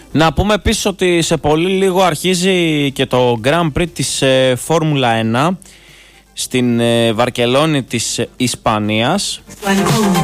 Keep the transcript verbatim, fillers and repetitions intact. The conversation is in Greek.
Να πούμε επίσης ότι σε πολύ λίγο αρχίζει και το Grand Prix της ε, Φόρμουλα ένα στην ε, Βαρκελόνη της Ισπανίας.